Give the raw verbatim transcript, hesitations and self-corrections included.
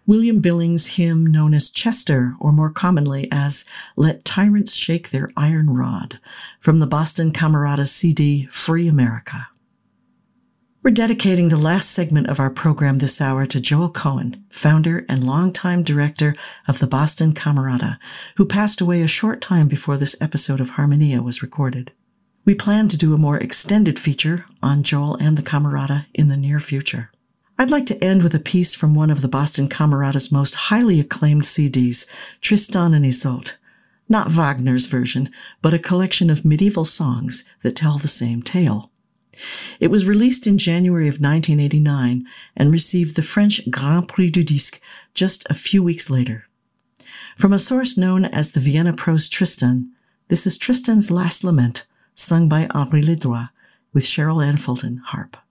William Billings' hymn known as Chester, or more commonly as Let Tyrants Shake Their Iron Rod, from the Boston Camerata C D Free America. We're dedicating the last segment of our program this hour to Joel Cohen, founder and longtime director of the Boston Camerata, who passed away a short time before this episode of Harmonia was recorded. We plan to do a more extended feature on Joel and the Camerata in the near future. I'd like to end with a piece from one of the Boston Camerata's most highly acclaimed C Ds, Tristan and Isolde. Not Wagner's version, but a collection of medieval songs that tell the same tale. It was released in January of nineteen eighty-nine and received the French Grand Prix du Disque just a few weeks later. From a source known as the Vienna Prose Tristan, this is Tristan's Last Lament, sung by Henri Ledroit, with Cheryl Ann Fulton, harp.